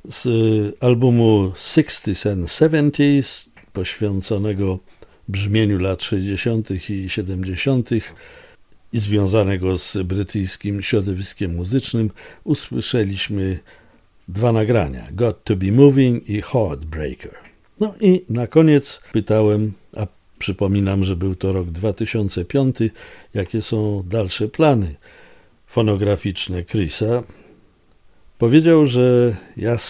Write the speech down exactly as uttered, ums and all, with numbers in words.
z albumu sixties and seventies, poświęconego brzmieniu lat sześćdziesiątych i siedemdziesiątych i związanego z brytyjskim środowiskiem muzycznym, usłyszeliśmy dwa nagrania, Got to be Moving i Heartbreaker. No i na koniec pytałem, a przypominam, że był to rok dwa tysiące piąty, jakie są dalsze plany fonograficzne Chrisa. Powiedział, że ja